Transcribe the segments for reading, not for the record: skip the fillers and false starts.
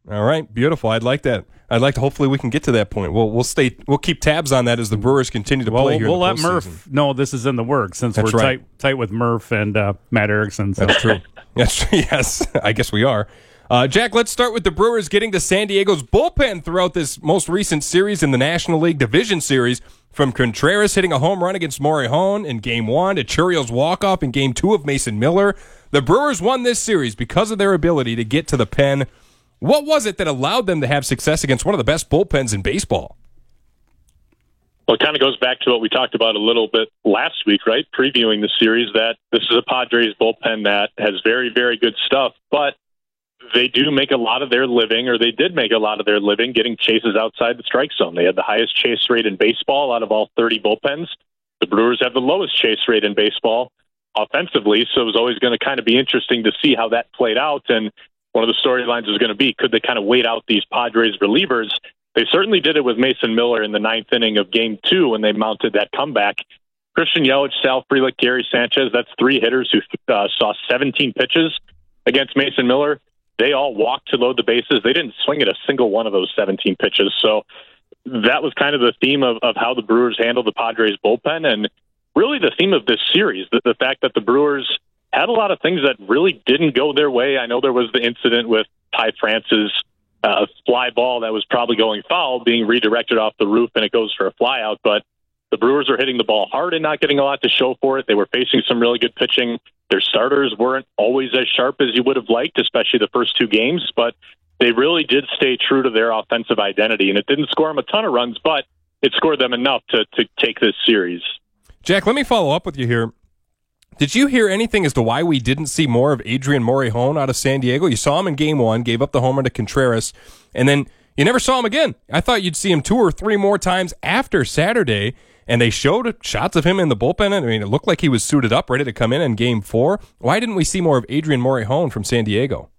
All right, beautiful. I'd like that. Hopefully we can get to that point. We'll keep tabs on that as the Brewers continue to play here. We'll in the let postseason. Murph know this is in the works since That's we're right. tight with Murph and Matt Erickson. So. That's true. Yes, I guess we are. Jack, let's start with the Brewers getting to San Diego's bullpen throughout this most recent series in the National League Division Series. From Contreras hitting a home run against Morejon in Game 1 to Churrio's walk-off in Game 2 of Mason Miller, the Brewers won this series because of their ability to get to the pen. What was it that allowed them to have success against one of the best bullpens in baseball? Well, it kind of goes back to what we talked about a little bit last week, right? Previewing the series, that this is a Padres bullpen that has very, very good stuff, but they do make a lot of their living, or they did make a lot of their living, getting chases outside the strike zone. They had the highest chase rate in baseball out of all 30 bullpens. The Brewers have the lowest chase rate in baseball offensively, so it was always going to kind of be interesting to see how that played out. And one of the storylines is going to be, could they kind of wait out these Padres relievers? They certainly did it with Mason Miller in the ninth inning of Game 2 when they mounted that comeback. Christian Yelich, Sal Frelick, Gary Sanchez, that's three hitters who saw 17 pitches against Mason Miller. They all walked to load the bases. They didn't swing at a single one of those 17 pitches. So that was kind of the theme of how the Brewers handled the Padres bullpen, and really the theme of this series, the fact that the Brewers had a lot of things that really didn't go their way. I know there was the incident with Ty France's fly ball that was probably going foul being redirected off the roof, and it goes for a fly out, but the Brewers are hitting the ball hard and not getting a lot to show for it. They were facing some really good pitching. Their starters weren't always as sharp as you would have liked, especially the first two games, but they really did stay true to their offensive identity, and it didn't score them a ton of runs, but it scored them enough to take this series. Jack, let me follow up with you here. Did you hear anything as to why we didn't see more of Adrian Morejon out of San Diego? You saw him in Game 1, gave up the homer to Contreras, and then you never saw him again. I thought you'd see him 2 or 3 more times after Saturday, and they showed shots of him in the bullpen. I mean, it looked like he was suited up, ready to come in Game 4. Why didn't we see more of Adrian Morejon from San Diego?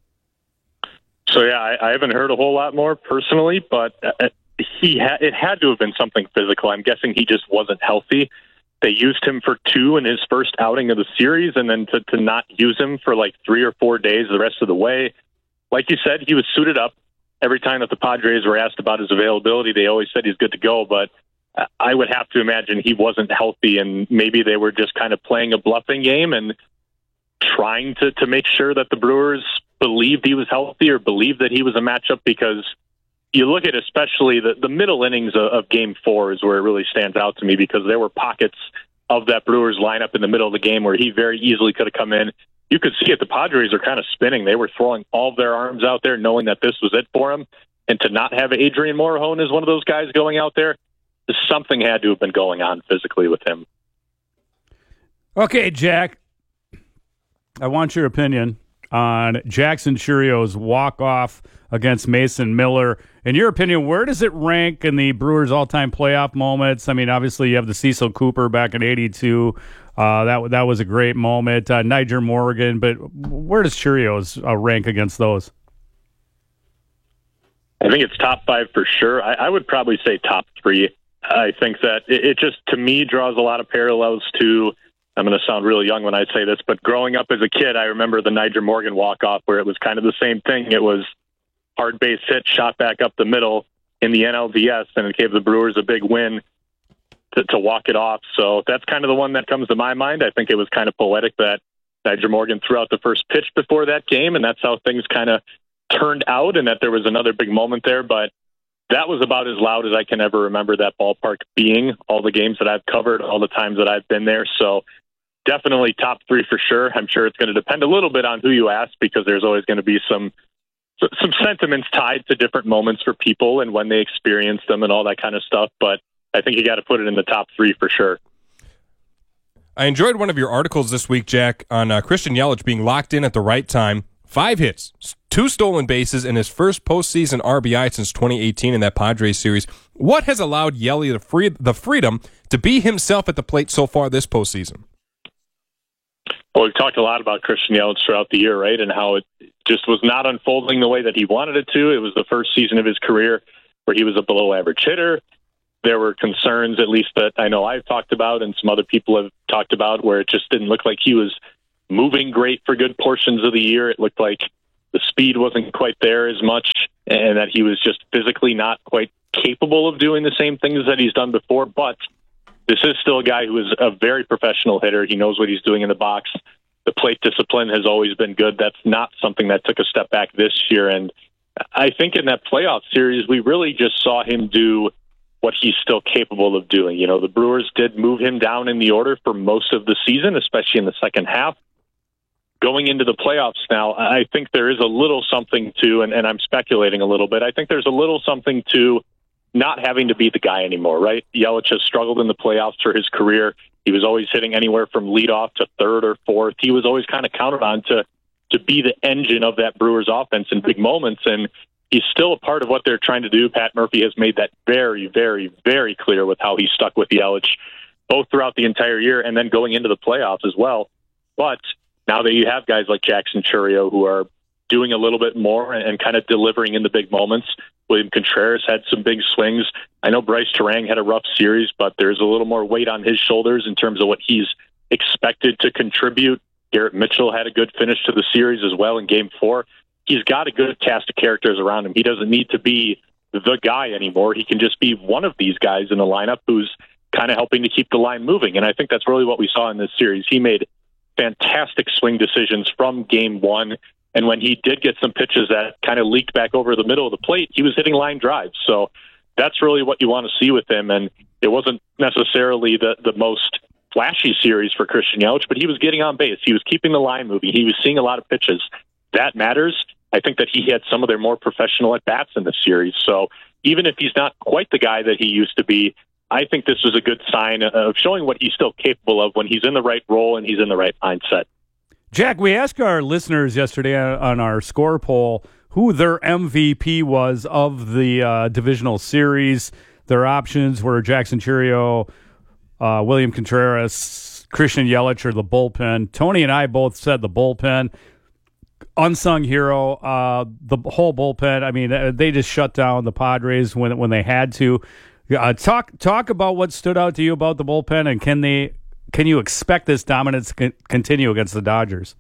So, yeah, I haven't heard a whole lot more personally, but it had to have been something physical. I'm guessing he just wasn't healthy. They used him for 2 in his first outing of the series, and then to not use him for like 3 or 4 days the rest of the way. Like you said, he was suited up. Every time that the Padres were asked about his availability, they always said he's good to go, but I would have to imagine he wasn't healthy, and maybe they were just kind of playing a bluffing game and trying to make sure that the Brewers believed he was healthy or believed that he was a matchup, because you look at especially the middle innings of Game 4 is where it really stands out to me, because there were pockets of that Brewers lineup in the middle of the game where he very easily could have come in. You could see it. The Padres are kind of spinning. They were throwing all of their arms out there knowing that this was it for him. And to not have Adrian Morejon as one of those guys going out there, something had to have been going on physically with him. Okay, Jack, I want your opinion on Jackson Churrio's walk-off against Mason Miller. In your opinion, where does it rank in the Brewers' all-time playoff moments? I mean, obviously you have the Cecil Cooper back in '82. That was a great moment. Nyjer Morgan, but where does Churrio's rank against those? I think it's top 5 for sure. I would probably say top 3. I think that it just, to me, draws a lot of parallels to, I'm going to sound really young when I say this, but growing up as a kid, I remember the Nyjer Morgan walk-off where it was kind of the same thing. It was hard base hit, shot back up the middle in the NLDS, and it gave the Brewers a big win to walk it off. So that's kind of the one that comes to my mind. I think it was kind of poetic that Nyjer Morgan threw out the first pitch before that game, and that's how things kind of turned out, and that there was another big moment there. But that was about as loud as I can ever remember that ballpark being, all the games that I've covered, all the times that I've been there. So definitely top 3 for sure. I'm sure it's going to depend a little bit on who you ask, because there's always going to be some sentiments tied to different moments for people and when they experience them and all that kind of stuff. But I think you got to put it in the top 3 for sure. I enjoyed one of your articles this week, Jack, on Christian Yelich being locked in at the right time. 5 hits, 2 stolen bases, and his first postseason RBI since 2018 in that Padres series. What has allowed Yelly the freedom to be himself at the plate so far this postseason? Well, we've talked a lot about Christian Yelich throughout the year, right, and how it just was not unfolding the way that he wanted it to. It was the first season of his career where he was a below-average hitter. There were concerns, at least that I know I've talked about and some other people have talked about, where it just didn't look like he was moving great for good portions of the year. It looked like the speed wasn't quite there as much, and that he was just physically not quite capable of doing the same things that he's done before. But this is still a guy who is a very professional hitter. He knows what he's doing in the box. The plate discipline has always been good. That's not something that took a step back this year. And I think in that playoff series, we really just saw him do what he's still capable of doing. You know, the Brewers did move him down in the order for most of the season, especially in the second half. Going into the playoffs now, I think there is a little something to, and I'm speculating a little bit, I think there's a little something to not having to be the guy anymore, right? Yelich has struggled in the playoffs for his career. He was always hitting anywhere from leadoff to third or fourth. He was always kind of counted on to be the engine of that Brewers offense in big moments, and he's still a part of what they're trying to do. Pat Murphy has made that very, very, very clear with how he stuck with Yelich, both throughout the entire year and then going into the playoffs as well. But now that you have guys like Jackson Chourio who are doing a little bit more and kind of delivering in the big moments, William Contreras had some big swings. I know Bryce Terang had a rough series, but there's a little more weight on his shoulders in terms of what he's expected to contribute. Garrett Mitchell had a good finish to the series as well in Game 4. He's got a good cast of characters around him. He doesn't need to be the guy anymore. He can just be one of these guys in the lineup who's kind of helping to keep the line moving. And I think that's really what we saw in this series. He made fantastic swing decisions from Game 1. And when he did get some pitches that kind of leaked back over the middle of the plate, he was hitting line drives. So that's really what you want to see with him. And it wasn't necessarily the most flashy series for Christian Yelich, but he was getting on base. He was keeping the line moving. He was seeing a lot of pitches. That matters. I think that he had some of their more professional at-bats in this series. So even if he's not quite the guy that he used to be, I think this was a good sign of showing what he's still capable of when he's in the right role and he's in the right mindset. Jack, we asked our listeners yesterday on our score poll who their MVP was of the divisional series. Their options were Jackson Chourio, William Contreras, Christian Yelich, or the bullpen. Tony and I both said the bullpen. Unsung hero, the whole bullpen. I mean, they just shut down the Padres when they had to. Talk about what stood out to you about the bullpen, and can you expect this dominance to continue against the Dodgers?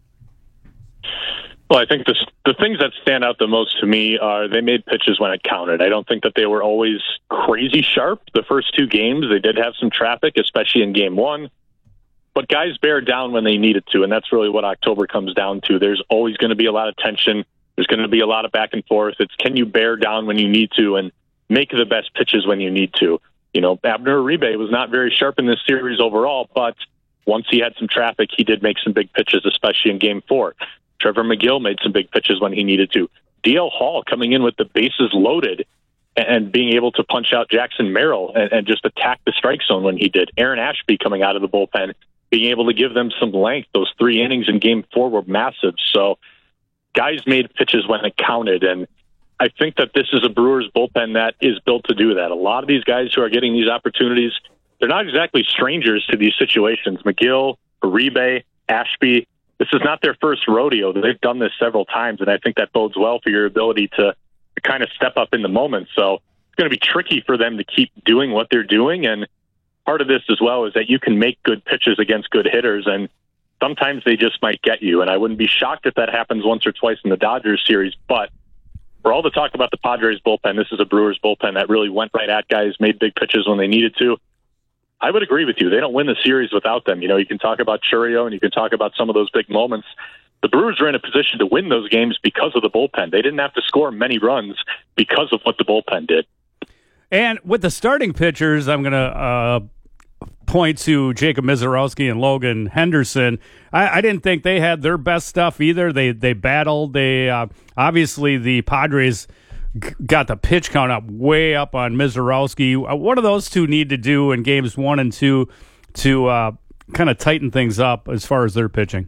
Well, I think the things that stand out the most to me are they made pitches when it counted. I don't think that they were always crazy sharp. The first two games, they did have some traffic, especially in Game 1. But guys bear down when they needed to, and that's really what October comes down to. There's always going to be a lot of tension. There's going to be a lot of back and forth. It's can you bear down when you need to and make the best pitches when you need to. You know, Abner Uribe was not very sharp in this series overall, but once he had some traffic, he did make some big pitches, especially in Game 4. Trevor McGill made some big pitches when he needed to. DL Hall coming in with the bases loaded and being able to punch out Jackson Merrill and just attack the strike zone when he did. Aaron Ashby coming out of the bullpen, being able to give them some length. Those 3 innings in Game 4 were massive. So guys made pitches when it counted, and I think that this is a Brewers bullpen that is built to do that. A lot of these guys who are getting these opportunities, they're not exactly strangers to these situations. McGill, Uribe, Ashby, this is not their first rodeo. They've done this several times, and I think that bodes well for your ability to kind of step up in the moment. So it's going to be tricky for them to keep doing what they're doing, and part of this as well is that you can make good pitches against good hitters, and sometimes they just might get you. And I wouldn't be shocked if that happens once or twice in the Dodgers series, but for all the talk about the Padres bullpen, this is a Brewers bullpen that really went right at guys, made big pitches when they needed to. I would agree with you. They don't win the series without them. You know, you can talk about Chourio and you can talk about some of those big moments. The Brewers are in a position to win those games because of the bullpen. They didn't have to score many runs because of what the bullpen did. And with the starting pitchers, I'm going to point to Jacob Misiorowski and Logan Henderson. I didn't think they had their best stuff either. They battled. They obviously the Padres got the pitch count up way up on Misiorowski. What do those two need to do in games 1 and 2 to kind of tighten things up as far as their pitching?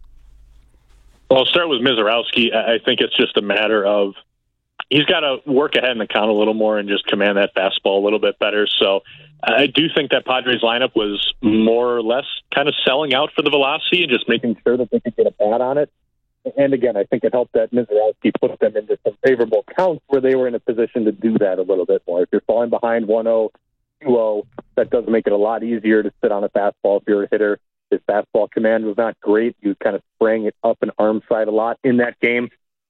Well, I'll start with Misiorowski. I think it's just a matter of he's got to work ahead in the count a little more and just command that fastball a little bit better. So I do think that Padres lineup was more or less kind of selling out for the velocity and just making sure that they could get a bat on it. And again, I think it helped that Misiorowski put them into some favorable counts where they were in a position to do that a little bit more. If you're falling behind 1-0, 2-0, that does make it a lot easier to sit on a fastball if you're a hitter. His fastball command was not great. He was kind of spraying it up and arm side a lot in that game.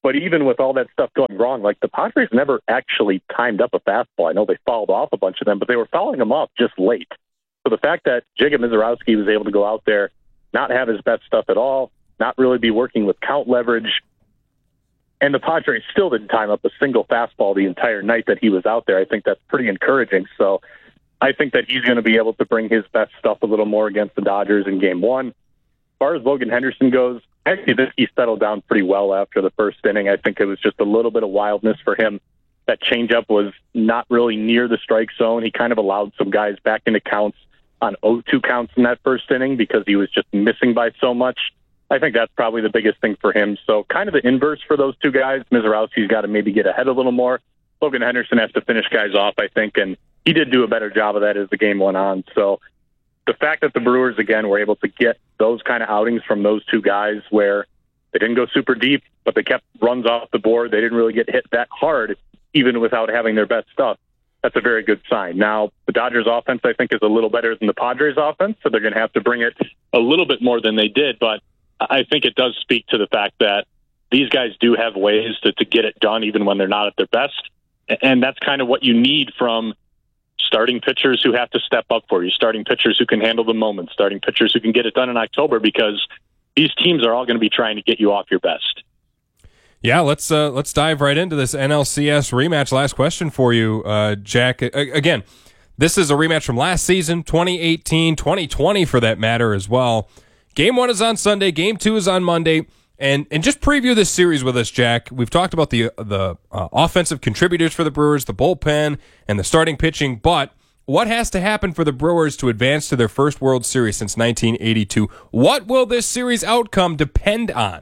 But even with all that stuff going wrong, like the Padres never actually timed up a fastball. I know they fouled off a bunch of them, but they were fouling them off just late. So the fact that Jacob Misiorowski was able to go out there, not have his best stuff at all, not really be working with count leverage, and the Padres still didn't time up a single fastball the entire night that he was out there, I think that's pretty encouraging. So I think that he's going to be able to bring his best stuff a little more against the Dodgers in Game 1. As far as Logan Henderson goes, actually, he settled down pretty well after the first inning. I think it was just a little bit of wildness for him. That changeup was not really near the strike zone. He kind of allowed some guys back into counts on 0-2 counts in that first inning because he was just missing by so much. I think that's probably the biggest thing for him. So kind of the inverse for those two guys. Misiorowski's got to maybe get ahead a little more. Logan Henderson has to finish guys off, I think, and he did do a better job of that as the game went on. So the fact that the Brewers, again, were able to get those kind of outings from those two guys where they didn't go super deep, but they kept runs off the board. They didn't really get hit that hard, even without having their best stuff. That's a very good sign. Now, the Dodgers offense, I think, is a little better than the Padres offense, so they're going to have to bring it a little bit more than they did. But I think it does speak to the fact that these guys do have ways to get it done even when they're not at their best. And that's kind of what you need from starting pitchers who have to step up for you, starting pitchers who can handle the moment, starting pitchers who can get it done in October, because these teams are all going to be trying to get you off your best. Yeah, let's dive right into this NLCS rematch. Last question for you, Jack. Again, this is a rematch from last season, 2018, 2020 for that matter as well. Game 1 is on Sunday, Game 2 is on Monday. And just preview this series with us, Jack. We've talked about the offensive contributors for the Brewers, the bullpen, and the starting pitching. But what has to happen for the Brewers to advance to their first World Series since 1982? What will this series outcome depend on?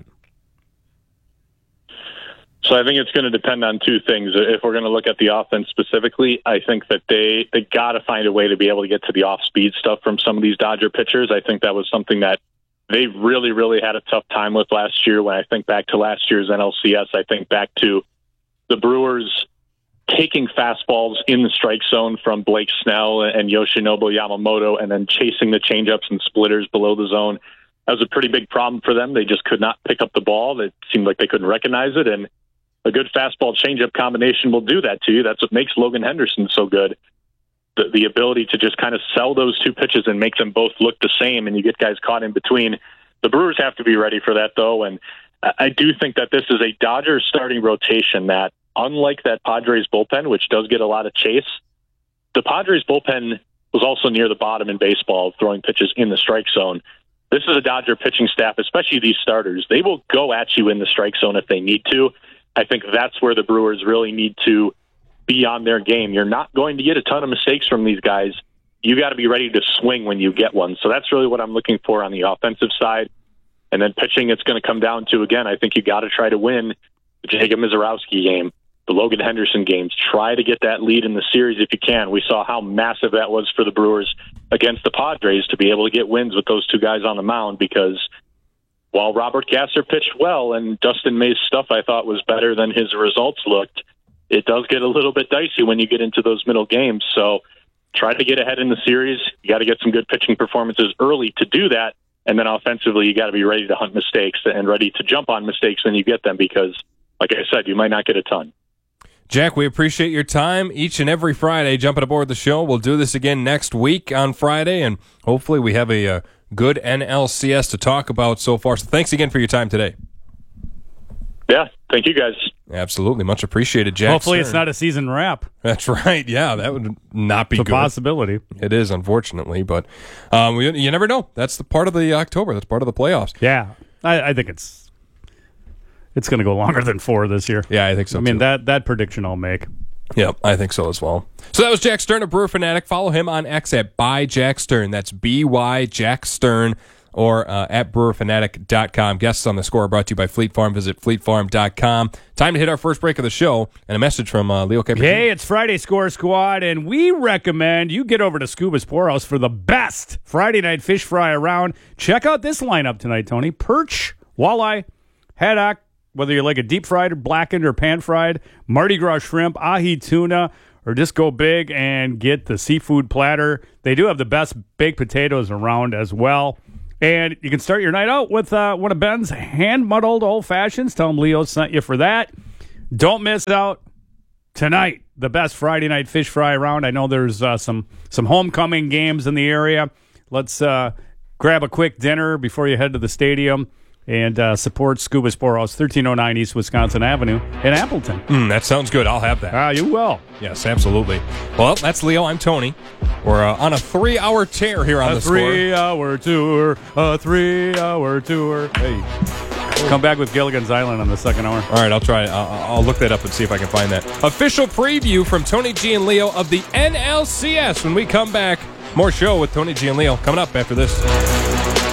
So I think it's going to depend on two things. If we're going to look at the offense specifically, I think that they got to find a way to be able to get to the off-speed stuff from some of these Dodger pitchers. I think that was something that they really, really had a tough time with last year. When I think back to last year's NLCS, I think back to the Brewers taking fastballs in the strike zone from Blake Snell and Yoshinobu Yamamoto and then chasing the changeups and splitters below the zone. That was a pretty big problem for them. They just could not pick up the ball. It seemed like they couldn't recognize it. And a good fastball changeup combination will do that to you. That's what makes Logan Henderson so good. The ability to just kind of sell those two pitches and make them both look the same, and you get guys caught in between. The Brewers have to be ready for that, though, and I do think that this is a Dodgers starting rotation that, unlike that Padres bullpen, which does get a lot of chase, the Padres bullpen was also near the bottom in baseball, throwing pitches in the strike zone. This is a Dodger pitching staff, especially these starters. They will go at you in the strike zone if they need to. I think that's where the Brewers really need to be on their game. You're not going to get a ton of mistakes from these guys. You got to be ready to swing when you get one. So that's really what I'm looking for on the offensive side. And then pitching, it's going to come down to, again, I think you got to try to win the Jacob Misiorowski game, the Logan Henderson games. Try to get that lead in the series if you can. We saw how massive that was for the Brewers against the Padres to be able to get wins with those two guys on the mound, because while Robert Gasser pitched well and Dustin May's stuff I thought was better than his results looked, it does get a little bit dicey when you get into those middle games. So try to get ahead in the series. You got to get some good pitching performances early to do that. And then offensively, you got to be ready to hunt mistakes and ready to jump on mistakes when you get them, because, like I said, you might not get a ton. Jack, we appreciate your time each and every Friday jumping aboard the show. We'll do this again next week on Friday, and hopefully we have a good NLCS to talk about so far. So thanks again for your time today. Yeah, thank you guys. Absolutely. Much appreciated, Jack. Hopefully Stern. It's not a season wrap. That's right. Yeah, that would not be It's a good. possibility. It is, unfortunately, but you never know. That's the part of the October. That's part of the playoffs. Yeah, I think it's going to go longer than 4 this year. Yeah, I think so, I mean, too. that prediction I'll make. Yeah, I think so as well. So that was Jack Stern of Brewer Fanatic. Follow him on X at @ByJackStern. That's BY Jack Stern, or at brewerfanatic.com. Guests on the Score are brought to you by Fleet Farm. Visit fleetfarm.com. Time to hit our first break of the show, and a message from Leo Kepler. Hey, it's Friday Score Squad, and we recommend you get over to Scuba's Poorhouse for the best Friday night fish fry around. Check out this lineup tonight, Tony. Perch, walleye, haddock, whether you like a deep fried or blackened or pan fried, Mardi Gras shrimp, ahi tuna, or just go big and get the seafood platter. They do have the best baked potatoes around as well. And you can start your night out with one of Ben's hand-muddled old fashions. Tell him Leo sent you for that. Don't miss out tonight. The best Friday night fish fry around. I know there's some homecoming games in the area. Let's grab a quick dinner before you head to the stadium and support Scuba Sport House, 1309 East Wisconsin Avenue in Appleton. That sounds good. I'll have that. You will. Yes, absolutely. Well, that's Leo. I'm Tony. We're on a 3-hour tear here on the Score. A 3-hour tour. Hey. Come back with Gilligan's Island on the second hour. All right, I'll try. I'll look that up and see if I can find that. Official preview from Tony G and Leo of the NLCS. When we come back, more show with Tony G and Leo coming up after this.